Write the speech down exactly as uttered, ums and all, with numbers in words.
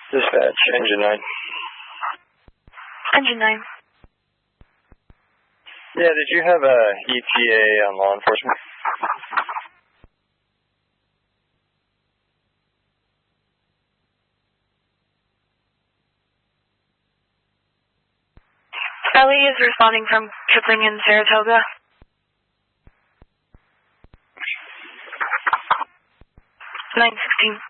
Dispatch, engine nine. Engine nine. Yeah, did you have a E T A on law enforcement? Ellie is responding from Kipling in Saratoga. nine sixteen.